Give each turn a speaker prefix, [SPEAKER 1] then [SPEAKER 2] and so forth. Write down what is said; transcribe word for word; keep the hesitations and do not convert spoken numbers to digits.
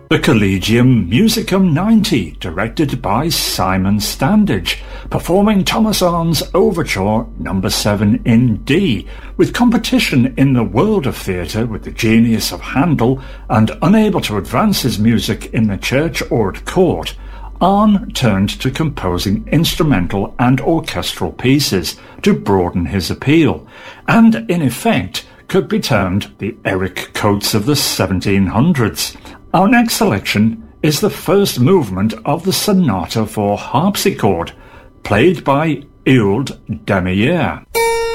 [SPEAKER 1] The Collegium Musicum ninety, directed by Simon Standage, performing Thomas Arne's Overture number seven in D. With competition in the world of theatre with the genius of Handel and unable to advance his music in the church or at court, Arne turned to composing instrumental and orchestral pieces to broaden his appeal, and in effect could be termed the Eric Coates of the seventeen hundreds. Our next selection is the first movement of the Sonata for Harpsichord, played by Eudes Damier.